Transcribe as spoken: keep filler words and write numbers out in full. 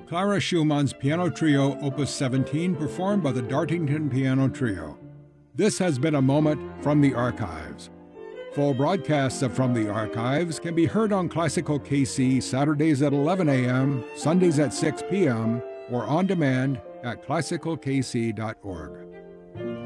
Clara Schumann's Piano Trio Opus seventeen, performed by the Dartington Piano Trio. This has been a moment from the archives. Full broadcasts of From the Archives can be heard on Classical K C Saturdays at eleven a.m., Sundays at six p.m., or on demand at classical k c dot org.